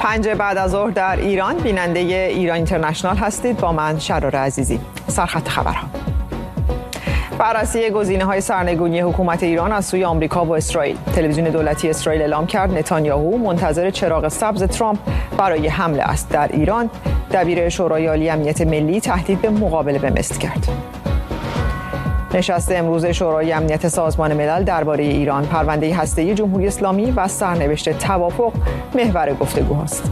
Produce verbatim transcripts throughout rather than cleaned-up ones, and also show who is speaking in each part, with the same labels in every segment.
Speaker 1: پنج بعد از ظهر در ایران بیننده ایران اینترنشنال هستید. با من شرار عزیزی. سرخط خبرها. بررسی گزینه‌های سرنگونی حکومت ایران از سوی آمریکا و اسرائیل. تلویزیون دولتی اسرائیل اعلام کرد نتانیاهو منتظر چراغ سبز ترامپ برای حمله است. در ایران دبیر شورای عالی امنیت ملی تهدید به مقابله به مصر کرد. نشست امروز شورای امنیت سازمان ملل درباره ایران، پرونده هسته‌ای جمهوری اسلامی و سرنوشت توافق محور گفتگوهاست.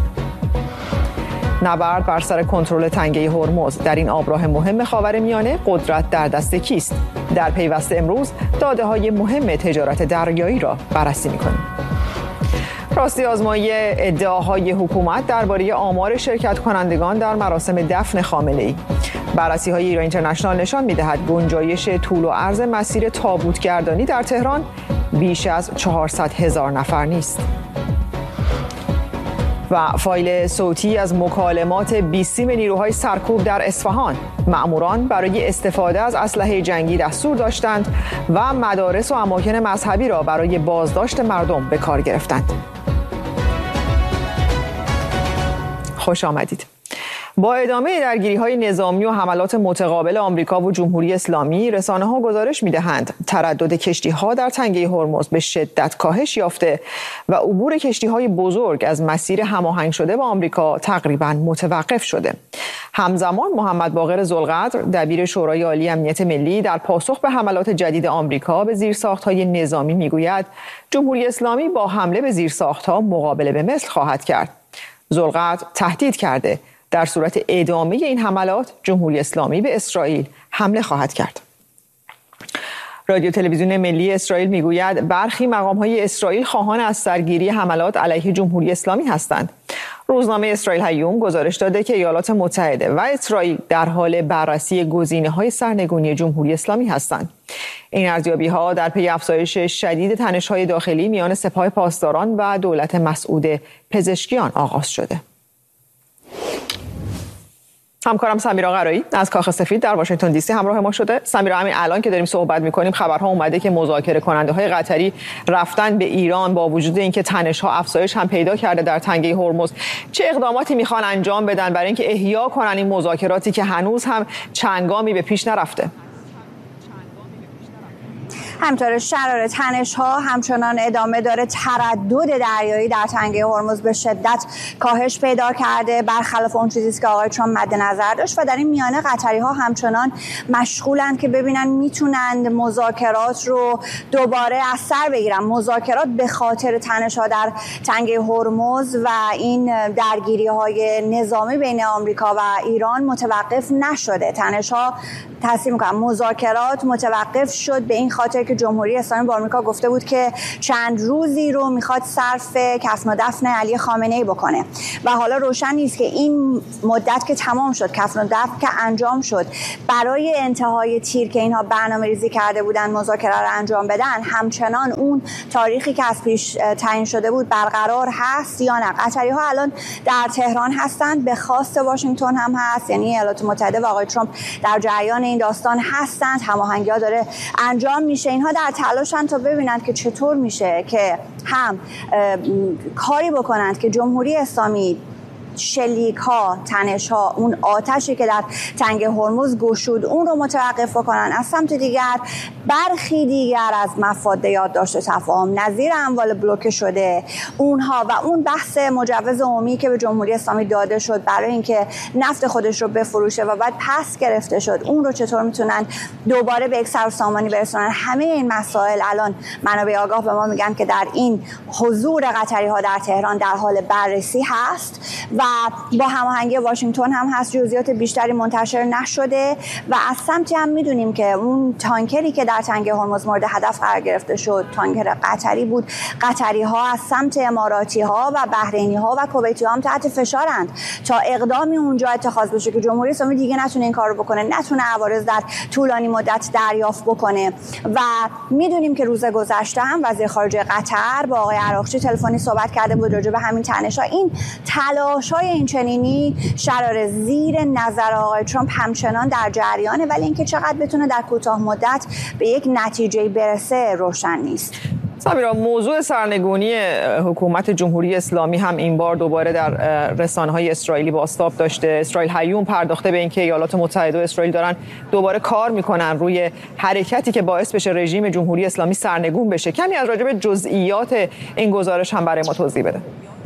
Speaker 1: نبرد بر سر کنترل تنگه هرمز. در این آبراه مهم خاورمیانه قدرت در دست کیست؟ در پیوست امروز داده‌های مهم تجارت دریایی را بررسی می‌کنیم. راستی آزمایی ادعاهای حکومت درباره آمار شرکت کنندگان در مراسم دفن خامنه‌ای. بررسی‌های ایران اینترنشنال نشان می‌دهد گنجایش طول و عرض مسیر تابوتگردانی در تهران بیش از چهارصد هزار نفر نیست. و فایل صوتی از مکالمات بیستیم نیروهای سرکوب در اصفهان. مأموران برای استفاده از اسلحه جنگی دستور داشتند و مدارس و اماکن مذهبی را برای بازداشت مردم به کار گرفتند. خوش آمدید. با ادامه درگیری‌های نظامی و حملات متقابل آمریکا و جمهوری اسلامی، رسانه‌ها گزارش می‌دهند تردد کشتی‌ها در تنگه هرمز به شدت کاهش یافته و عبور کشتی‌های بزرگ از مسیر هماهنگ شده با آمریکا تقریباً متوقف شده. همزمان محمد باقر ذوالقدر دبیر شورای عالی امنیت ملی در پاسخ به حملات جدید آمریکا به زیرساخت‌های نظامی می‌گوید جمهوری اسلامی با حمله به زیرساخت‌ها مقابله به مثل خواهد کرد. ذوالقدر تهدید کرده در صورت ادامه این حملات جمهوری اسلامی به اسرائیل حمله خواهد کرد. رادیو تلویزیون ملی اسرائیل میگوید برخی مقام‌های اسرائیل خواهان از سرگیری حملات علیه جمهوری اسلامی هستند. روزنامه اسرائیل هیوم گزارش داده که ایالات متحده و اسرائیل در حال بررسی گزینه‌های سرنگونی جمهوری اسلامی هستند. این ارزیابی‌ها در پی افزایش شدید تنش‌های داخلی میان سپاه پاسداران و دولت مسعود پزشکیان آغاز شده. همکارم سمیرا قرایی از کاخ سفید در واشنگتن دی سی همراه ما شده. سمیرا، همین الان که داریم صحبت می‌کنیم خبرها اومده که مذاکره کننده‌های قطری رفتن به ایران با وجود اینکه تنش‌ها افزایش هم پیدا کرده در تنگه هرمز. چه اقداماتی می‌خوان انجام بدن برای اینکه احیا کنن این مذاکراتی که هنوز هم چندگامی به پیش نرفته؟
Speaker 2: همینطور شرار تنش‌ها همچنان ادامه داره. تردد دریایی در تنگه هرمز به شدت کاهش پیدا کرده، برخلاف اون چیزی که آقای ترامپ مد نظر داشت و در این میانه قطری‌ها همچنان مشغولند که ببینن میتونند مذاکرات رو دوباره از سر بگیرن. مذاکرات به خاطر تنش‌ها در تنگه هرمز و این درگیری‌های نظامی بین آمریکا و ایران متوقف نشده. تنش‌ها تصمیم می‌کنن مذاکرات متوقف شد به این خاطر که جمهوری اسلامی با آمریکا گفته بود که چند روزی رو میخواد صرف کفن و دفن علی خامنه‌ای بکنه و حالا روشن نیست که این مدت که تمام شد، کفن و دفن که انجام شد، برای انتهای تیر که اینها برنامه‌ریزی کرده بودن مذاکره رو انجام بدن، همچنان اون تاریخی که از پیش تعیین شده بود برقرار هست یا نه. قطری‌ها الان در تهران هستند، به خواست واشنگتن هم هست، یعنی ایالات متحده و آقای ترامپ در جریان این داستان هستند. هماهنگی‌ها داره انجام میشه. اینها در تلاشن تا ببینند که چطور میشه که هم کاری بکنند که جمهوری اسلامی شلیک ها، تنش ها، اون آتشی که در تنگه هرمز گشود اون رو متوقف کنن. از سمت دیگر برخی دیگر از مفاد یادداشت تفاهم نظیر اموال بلوکه شده اونها و اون بحث مجوز عمومی که به جمهوری اسلامی داده شد برای اینکه نفت خودش رو بفروشه و بعد پس گرفته شد، اون رو چطور میتونن دوباره به یک سرسامانی برسونن. همه این مسائل الان منابع آگاه به ما میگن که در این حضور قطری ها در تهران در حال بررسی هست و با هماهنگی واشنگتن هم هست. جزئیات بیشتری منتشر نشده و از سمتی هم میدونیم که اون تانکری که در تنگه هرمز مورد هدف قرار گرفته شد تانکر قطری بود. قطری ها از سمت اماراتی ها و بحرینی ها و کویتی ها هم تحت فشارند تا اقدامی اونجا اتخاذ بشه که جمهوری اسلامی دیگه نتونه این کارو بکنه، نتونه عوارض در طولانی مدت دریافت بکنه. و میدونیم که روز گذشته هم وزیر خارجه قطر با آقای عراقچی تلفنی صحبت کرده بود راجع به همین تنش‌ها. این تلاش‌های این چنینی شرار زیر نظر آقای ترامپ همچنان در جریانه، ولی اینکه چقدر بتونه در کوتاه مدت به یک نتیجه برسه روشن نیست.
Speaker 1: سمیرا، موضوع سرنگونی حکومت جمهوری اسلامی هم این بار دوباره در رسانه‌های اسرائیلی بازتاب داشته. اسرائیل هیوم پرداخته به اینکه ایالات متحده و اسرائیل دارن دوباره کار میکنن روی حرکتی که باعث بشه رژیم جمهوری اسلامی سرنگون بشه. کمی از راجع به جزئیات این گزارش هم برای ما توضیح بده.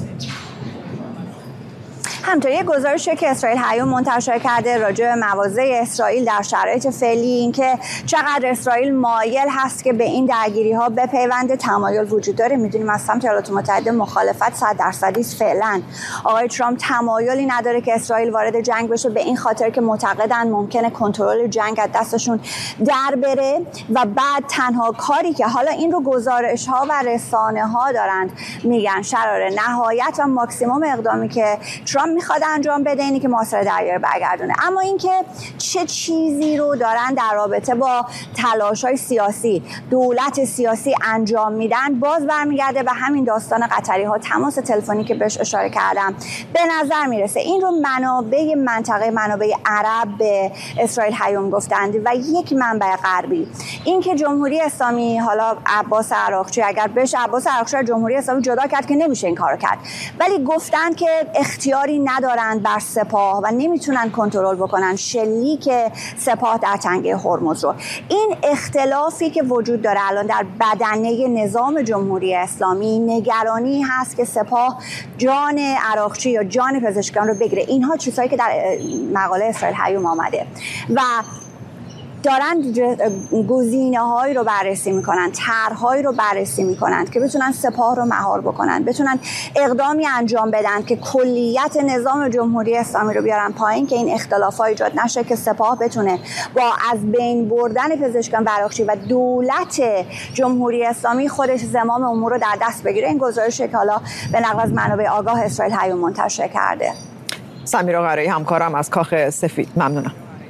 Speaker 2: همینطور یک گزارشی که اسرائیل هیوم منتشر کرده راجع به مواضع اسرائیل در شرایط فعلی، اینکه چقدر اسرائیل مایل هست که به این درگیری ها بپیونده، تمایل وجود داره. میدونیم از سمت ایالات متحده مخالفت صد درصدی است. فعلا آقای ترامپ تمایلی نداره که اسرائیل وارد جنگ بشه، به این خاطر که معتقدن ممکنه کنترل جنگ از دستشون در بره و بعد تنها کاری که حالا این رو گزارش ها و رسانه ها دارند میگن شرار نهایت و ماکسیموم اقدامی که ترامپ میخواد انجام بده اینی که محاصره دریایی برگردونه. اما اینکه چه چیزی رو دارن در رابطه با تلاش‌های سیاسی دولت سیاسی انجام میدن باز برمیگرده به همین داستان قطری‌ها، تماس تلفنی که بهش اشاره کردم. به نظر میرسه این رو منابع منطقه منابع عرب به اسرائیل هیوم گفتند و یک منبع غربی، اینکه جمهوری اسلامی، حالا عباس عراقچی اگر بشه عباس عراقچی از جمهوری اسلامی جدا کرد که نمیشه این کارو کرد، ولی گفتند که اختیاری ندارند بر سپاه و نمیتونن کنترل بکنن شلیک سپاه در تنگه هرمز رو. این اختلافی که وجود داره الان در بدنه نظام جمهوری اسلامی، نگرانی هست که سپاه جان عراقچی یا جان پزشکان رو بگیره. اینها چیزهایی که در مقاله اسرائیل هیوم آمده و دارن گزینه‌هایی رو بررسی میکنن، طرح‌هایی رو بررسی میکنن که بتونن سپاه رو مهار بکنن، بتونن اقدامی انجام بدن که کلیت نظام جمهوری اسلامی رو بیارن پایین، که این اختلافات ایجاد نشه، که سپاه بتونه با از بین بردن پزشکان عراقچی و دولت جمهوری اسلامی خودش زمام امور رو در دست بگیره. این گزارشی که حالا به نقل از منابع آگاه اسرائیل هیوم منتشر کرده.
Speaker 1: سمیرا قرایی، همکارم از کاخ سفید، ممنونم.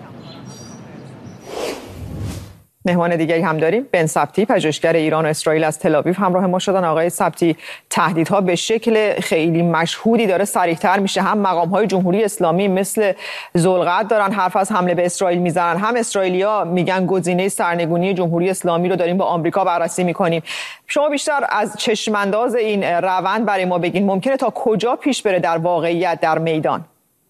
Speaker 1: مهمان دیگری هم داریم، بن سبتی، پژوهشگر ایران و اسرائیل از تل‌آویو همراه ما شدن. آقای سبتی، تهدیدها به شکل خیلی مشهودی داره صریح‌تر میشه. هم مقام‌های جمهوری اسلامی مثل ذوالقعد دارن حرف از حمله به اسرائیل میزنن، هم اسرائیلیا میگن گزینه سرنگونی جمهوری اسلامی رو داریم با آمریکا بررسی میکنیم. شما بیشتر از چشم‌انداز این روند برای ما بگین، ممکنه تا کجا پیش بره در واقعیت در میدان؟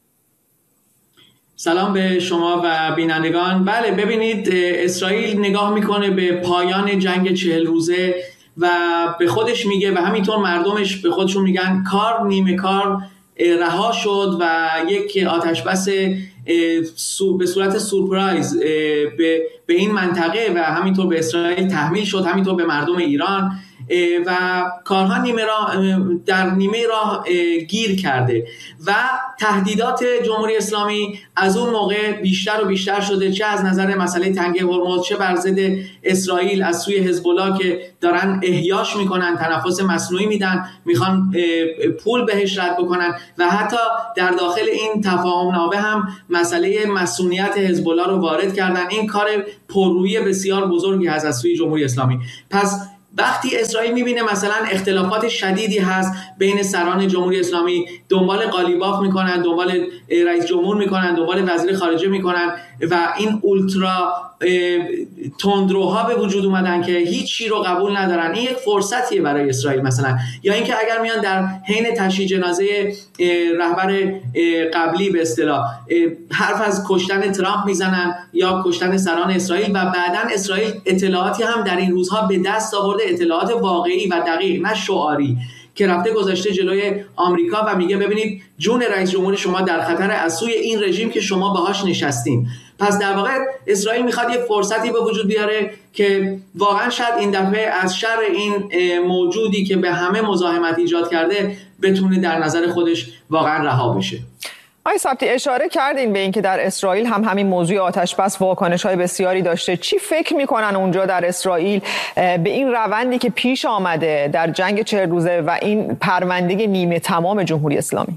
Speaker 3: سلام به شما و بینندگان. بله، ببینید، اسرائیل نگاه میکنه به پایان جنگ چهل روزه و به خودش میگه و همینطور مردمش به خودشون میگن کار نیمه کار رها شد و یک آتش بس به صورت سورپرایز به این منطقه و همینطور به اسرائیل تحمیل شد، همینطور به مردم ایران، و کارها نیمه راه در نیمه راه گیر کرده و تهدیدات جمهوری اسلامی از اون موقع بیشتر و بیشتر شده، چه از نظر مسئله تنگه هرمز، چه بر ضد اسرائیل از سوی حزب الله که دارن احیاش میکنن، تنفس مصنوعی میدن، میخوان پول بهش رد بکنن و حتی در داخل این تفاهم نامه هم مسئله مسئولیت حزب الله رو وارد کردن. این کار پررویی بسیار بزرگی هست از سوی جمهوری اسلامی. پس وقتی اسرائیل میبینه مثلا اختلافات شدیدی هست بین سران جمهوری اسلامی، دنبال قالیباف میکنن، دنبال رئیس جمهور میکنن، دنبال وزیر خارجه میکنن و این اولترا تندروها به وجود اومدن که هیچ چی رو قبول ندارن، این یک فرصتیه برای اسرائیل مثلا. یا اینکه اگر میان در حین تشییع جنازه رهبر قبلی به اصطلاح حرف از کشتن ترامپ میزنن یا کشتن سران اسرائیل و بعداً اسرائیل اطلاعاتی هم در این روزها به دست آورده، اطلاعات واقعی و دقیق، نه شعاری، که رفته گذاشته جلوی آمریکا و میگه ببینید جون رئیس جمهور شما در خطر از سوی این رژیم که شما باهاش نشستین. پس در واقع اسرائیل میخواد یه فرصتی به وجود بیاره که واقعا شاید این دفعه از شر این موجودی که به همه مزاحمت ایجاد کرده بتونه در نظر خودش واقعا رها بشه.
Speaker 1: آقای سبتی، اشاره کردین به این که در اسرائیل هم همین موضوع آتش بس واکنش‌های بسیاری داشته. چی فکر میکنن اونجا در اسرائیل به این روندی که پیش آمده در جنگ چهل روزه و این پرونده نیمه تمام جمهوری اسلامی؟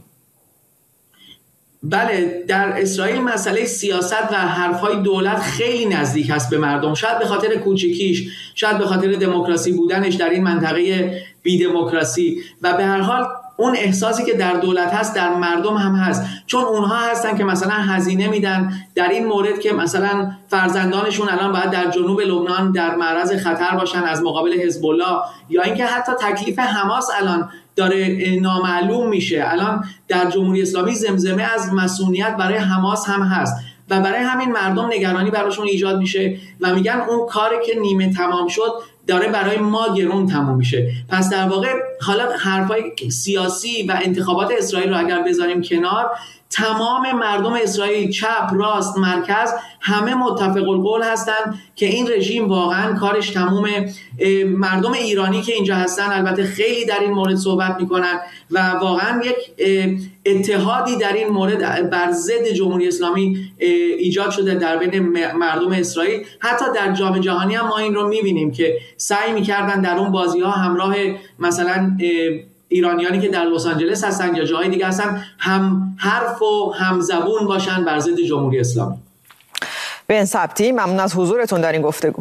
Speaker 3: بله، در اسرائیل مسئله سیاست و حرفهای دولت خیلی نزدیک هست به مردم، شاید به خاطر کوچکیش، شاید به خاطر دموکراسی بودنش در این منطقه بی دموکراسی و به هر حال اون احساسی که در دولت هست در مردم هم هست، چون اونها هستن که مثلا هزینه میدن در این مورد که مثلا فرزندانشون الان باید در جنوب لبنان در معرض خطر باشن از مقابل حزب الله، یا اینکه حتی تکلیف حماس الان داره نامعلوم میشه. الان در جمهوری اسلامی زمزمه از مسئولیت برای حماس هم هست و برای همین مردم نگرانی براشون ایجاد میشه و میگن اون کاری که نیمه تمام شد داره برای ما گرون تموم میشه. پس در واقع حالا حرفای سیاسی و انتخابات اسرائیل رو اگر بذاریم کنار، تمام مردم اسرائیل چپ راست مرکز همه متفق القول هستن که این رژیم واقعا کارش تمومه. مردم ایرانی که اینجا هستن البته خیلی در این مورد صحبت میکنن و واقعا یک اتحادی در این مورد بر ضد جمهوری اسلامی ایجاد شده در بین مردم اسرائیل. حتی در جام جهانی هم ما این رو میبینیم که سعی میکردن در اون بازی ها همراه مثلا ایرانیانی که در لس آنجلس هستن یا جاهای دیگه هستن هم حرف و هم زبون باشن بر ضد جمهوری اسلامی.
Speaker 1: بن ثبتی، ممنون از حضورتون در این گفتگو.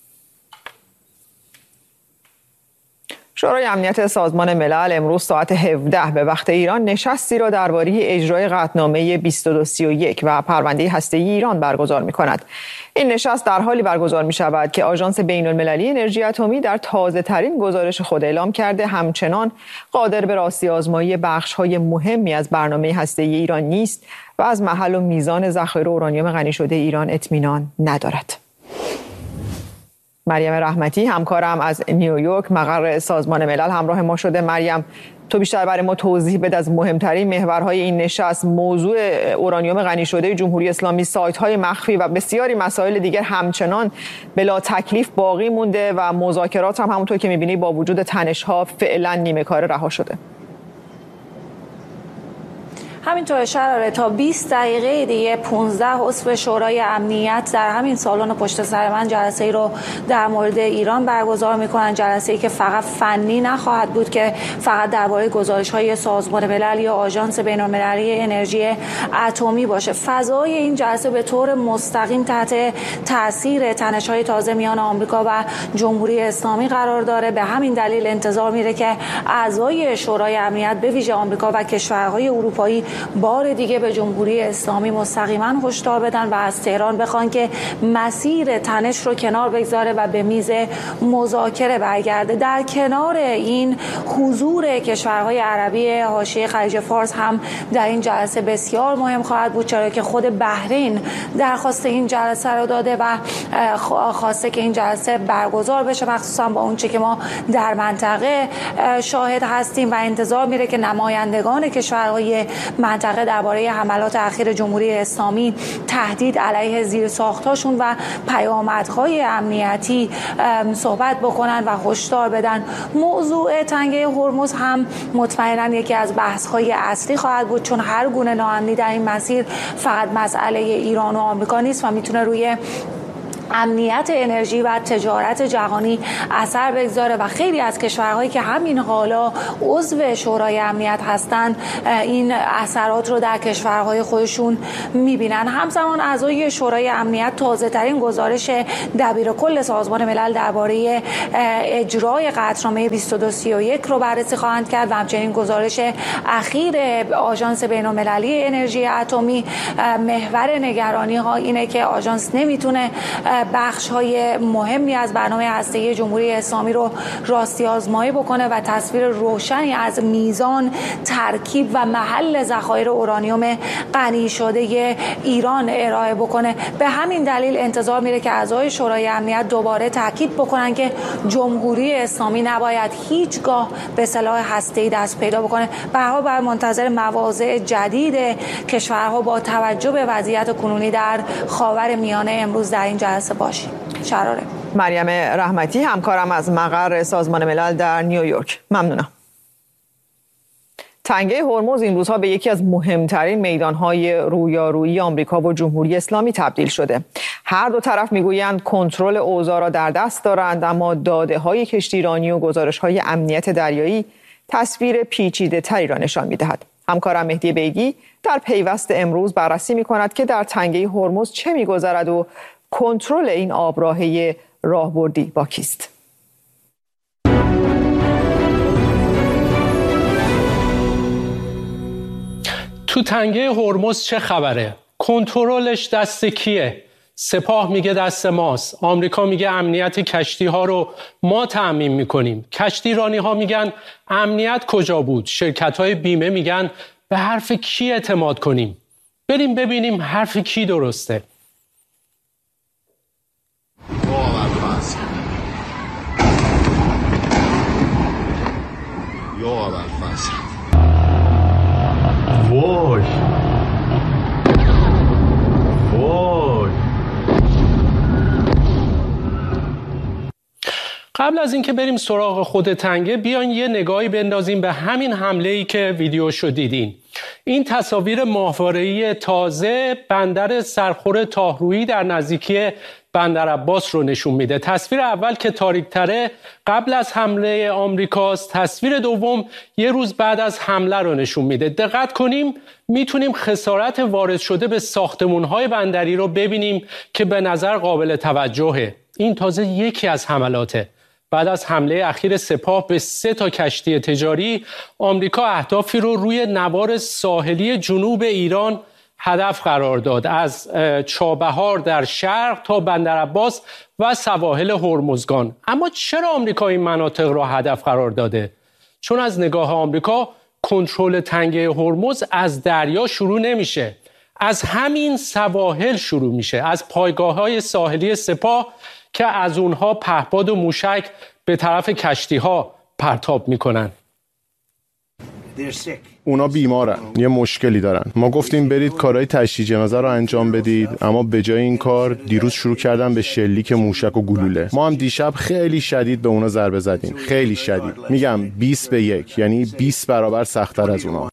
Speaker 1: شورای امنیت سازمان ملل امروز ساعت هفده به وقت ایران نشستی را درباره اجرای قطعنامه بیست و دو سی و یک و پرونده هسته‌ای ایران برگزار می‌کند. این نشست در حالی برگزار می‌شود که آژانس بین‌المللی انرژی اتمی در تازه‌ترین گزارش خود اعلام کرده همچنان قادر به راستی آزمایی بخش‌های مهمی از برنامه هسته‌ای ایران نیست و از محل و میزان ذخایر اورانیوم غنی شده ایران اطمینان ندارد. مریم رحمتی همکارم از نیویورک مقر سازمان ملل همراه ما شده. مریم، تو بیشتر برای ما توضیح بده از مهمترین محورهای این نشست. موضوع اورانیوم غنی شده جمهوری اسلامی، سایت‌های مخفی و بسیاری مسائل دیگر همچنان بلا تکلیف باقی مونده و مذاکرات هم همونطور که می‌بینی با وجود تنش‌ها فعلا نیمه کاره رها شده.
Speaker 4: همینطور شراره تا بیست دقیقه دیگه پانزده عضو شورای امنیت در همین سالن پشت سر من جلسه‌ای رو در مورد ایران برگزار می‌کنن. جلسه‌ای که فقط فنی نخواهد بود که فقط درباره گزارش‌های سازمان ملل یا آژانس بین‌المللی انرژی اتمی باشه. فضای این جلسه به طور مستقیم تحت تاثیر تنش‌های تازه میان آمریکا و جمهوری اسلامی قرار داره. به همین دلیل انتظار میره که اعضای شورای امنیت به ویژه آمریکا و کشورهای اروپایی بار دیگه به جمهوری اسلامی مستقیما هشدار بدن و از تهران بخوان که مسیر تنش رو کنار بگذاره و به میز مذاکره برگرده. در کنار این حضور کشورهای عربی حاشیه خلیج فارس هم در این جلسه بسیار مهم خواهد بود، چرا که خود بحرین درخواست این جلسه رو داده و خواسته که این جلسه برگزار بشه، مخصوصا با اون چه که ما در منطقه شاهد هستیم و انتظار میره که نمایندگان کشورهای منطقه درباره حملات اخیر جمهوری اسلامی، تهدید علیه زیرساختاشون و پیامدهای امنیتی صحبت بکنن و هشدار بدن. موضوع تنگه هرمز هم مطمئنا یکی از بحث‌های اصلی خواهد بود، چون هر گونه ناامنی در این مسیر فقط مسئله ایران و آمریکا نیست و میتونه روی امنیت انرژی و تجارت جهانی اثر بگذاره و خیلی از کشورهایی که همین حالا عضو شورای امنیت هستند این اثرات رو در کشورهای خودشون میبینن. همزمان اعضای شورای امنیت تازه ترین گزارش دبیر کل سازمان ملل درباره اجرای قطعنامه بیست و دو سی و یک رو بررسی خواهند کرد و همچنین گزارش اخیر آژانس بین‌المللی انرژی اتمی. محور نگرانی ها اینه که آژانس نمیتونه بخش های مهمی از برنامه هسته‌ای جمهوری اسلامی رو راستی آزمایی بکنه و تصویر روشنی از میزان، ترکیب و محل ذخایر اورانیوم غنی شده ایران ارائه بکنه. به همین دلیل انتظار میره که اعضای شورای امنیت دوباره تاکید بکنن که جمهوری اسلامی نباید هیچگاه به سلاح هسته‌ای دست پیدا بکنه. به هر حال بر منتظر مواضع جدید کشورها با توجه به وضعیت کنونی در خاورمیانه امروز در این جلسه باشیم. شراره.
Speaker 1: مریم رحمتی همکارم از مقر سازمان ملل در نیویورک، ممنونم. تنگه هرمز این روزها به یکی از مهمترین میدانهای رویارویی آمریکا و جمهوری اسلامی تبدیل شده. هر دو طرف میگویند کنترل اوضاع را در دست دارند، اما داده‌های کشتیرانی و گزارش‌های امنیت دریایی تصویر پیچیده تری را نشان می‌دهد. همکارم مهدی بیگی در پیوست امروز بررسی می‌کند که در تنگه هرمز چه می‌گذرد و کنترل این آبراهه راهبردی با کیست؟
Speaker 5: تو تنگه هرمز چه خبره؟ کنترلش دست کیه؟ سپاه میگه دست ماست. آمریکا میگه امنیت کشتی ها رو ما تأمین میکنیم. کشتی رانی ها میگن امنیت کجا بود؟ شرکت های بیمه میگن به حرف کی اعتماد کنیم؟ بریم ببینیم حرف کی درسته.
Speaker 6: وای وای
Speaker 5: قبل از اینکه بریم سراغ خود تنگه، بیاین یه نگاهی بندازیم به همین حمله‌ای که ویدیوشو دیدین. این تصاویر ماهواره‌ای تازه بندر سرخور تاهرویی در نزدیکی بندر عباس رو نشون میده. تصویر اول که تاریک‌تره قبل از حمله آمریکاست، تصویر دوم یه روز بعد از حمله رو نشون میده. دقت کنیم میتونیم خسارت وارد شده به ساختمان‌های بندری رو ببینیم که به نظر قابل توجهه. این تازه یکی از حملاته. بعد از حمله اخیر سپاه به سه تا کشتی تجاری، آمریکا اهدافی رو روی نوار ساحلی جنوب ایران هدف قرار داد، از چابهار در شرق تا بندر عباس و سواحل هرمزگان. اما چرا آمریکا این مناطق را هدف قرار داده؟ چون از نگاه آمریکا کنترل تنگه هرمز از دریا شروع نمیشه، از همین سواحل شروع میشه، از پایگاه‌های ساحلی سپاه که از اونها پهپاد و موشک به طرف کشتی‌ها پرتاب میکنن.
Speaker 7: اونا بیمارن، یه مشکلی دارن. ما گفتیم برید کارهای تشییع جنازه رو انجام بدید، اما به جای این کار دیروز شروع کردن به شلیک موشک و گلوله. ما هم دیشب خیلی شدید به اونا ضربه زدیم، خیلی شدید. میگم بیست به یک، یعنی بیست برابر سخت‌تر از اونا.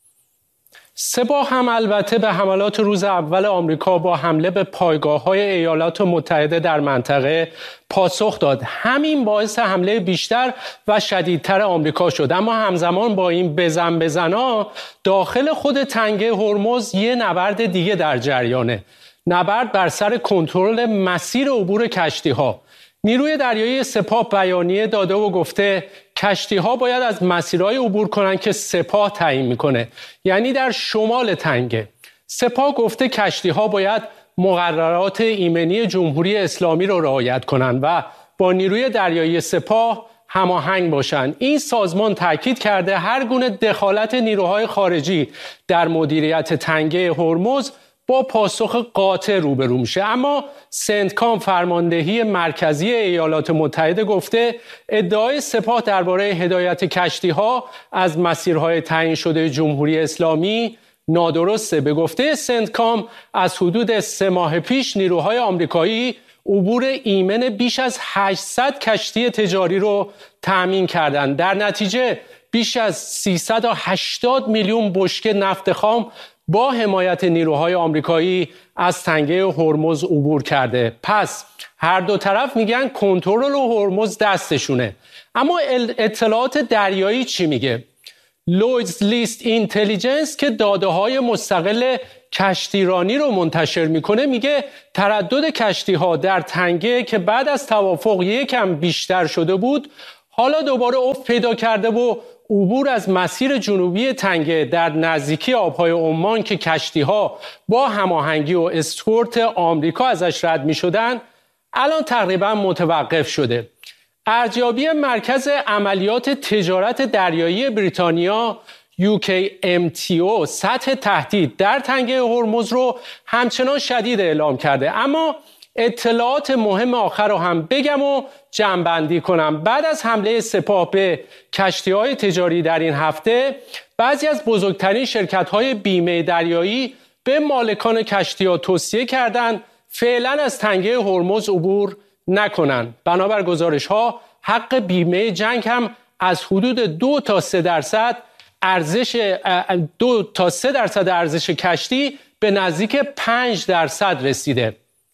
Speaker 5: سپاه هم البته به حملات روز اول آمریکا با حمله به پایگاه‌های ایالات متحده در منطقه پاسخ داد. همین باعث حمله بیشتر و شدیدتر آمریکا شد. اما همزمان با این بزن بزنا داخل خود تنگه هرمز یه نبرد دیگه در جریانه. نبرد بر سر کنترل مسیر عبور کشتی‌ها. نیروی دریایی سپاه بیانیه داده و گفته کشتی‌ها باید از مسیرهای عبور کنن که سپاه تعیین میکنه، یعنی در شمال تنگه. سپاه گفته کشتی‌ها باید مقررات ایمنی جمهوری اسلامی رو رعایت کنن و با نیروی دریایی سپاه هماهنگ باشن. این سازمان تاکید کرده هر گونه دخالت نیروهای خارجی در مدیریت تنگه هرمز با پاسخ قاطع روبرو میشه. اما سنتکام فرماندهی مرکزی ایالات متحده گفته ادعای سپاه درباره هدایت کشتی‌ها از مسیرهای تعیین شده جمهوری اسلامی نادرسته. به گفته سنتکام از حدود سه ماه پیش نیروهای آمریکایی عبور ایمن بیش از هشتصد کشتی تجاری رو تأمین کردند. در نتیجه بیش از سیصد و هشتاد میلیون بشکه نفت خام با حمایت نیروهای آمریکایی از تنگه هرمز عبور کرده. پس هر دو طرف میگن کنترل هرمز دستشونه. اما اطلاعات دریایی چی میگه؟ لویدز لیست اینتلیجنس که داده‌های مستقل کشتیرانی رو منتشر میکنه میگه تردد کشتی‌ها در تنگه که بعد از توافق یکم بیشتر شده بود حالا دوباره افت پیدا کرده و عبور از مسیر جنوبی تنگه در نزدیکی آبهای عمان که کشتی‌ها با هماهنگی و اسکورت آمریکا ازش رد می‌شدن الان تقریبا متوقف شده. ارزیابی مرکز عملیات تجارت دریایی بریتانیا یو کی ام تی او سطح تهدید در تنگه هرمز رو همچنان شدید اعلام کرده. اما اطلاعات مهم آخر رو هم بگم و جمع‌بندی کنم. بعد از حمله سپاه به کشتی‌های تجاری در این هفته، بعضی از بزرگترین شرکت‌های بیمه دریایی به مالکان کشتی‌ها توصیه کردند فعلا از تنگه هرمز عبور نکنن. بنابر گزارش‌ها حق بیمه جنگ هم از حدود دو تا سه درصد ارزش دو تا سه درصد ارزش کشتی به نزدیک پنج درصد رسیده.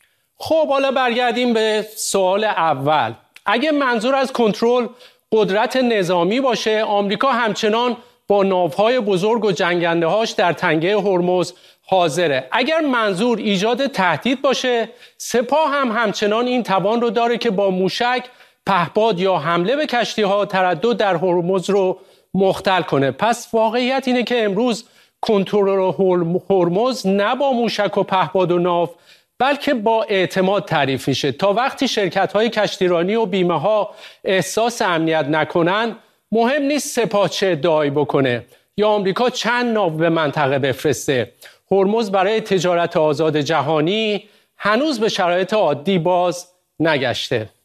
Speaker 5: خب حالا برگردیم به سوال اول. اگه منظور از کنترل قدرت نظامی باشه، آمریکا همچنان با ناوهای بزرگ و جنگنده‌هاش در تنگه هرمز حاضره. اگر منظور ایجاد تهدید باشه، سپاه هم همچنان این توان رو داره که با موشک، پهپاد یا حمله به کشتی‌ها تردد در هرمز رو مختل کنه. پس واقعیت اینه که امروز کنترل هرمز نه با موشک و پهپاد و ناو بلکه با اعتماد تعریف میشه. تا وقتی شرکت‌های کشتیرانی و بیمه‌ها احساس امنیت نکنن، مهم نیست سپاه چه ادعایی بکنه یا آمریکا چند ناو به منطقه بفرسته. هرمز برای تجارت آزاد جهانی هنوز به شرایط عادی باز نگشته.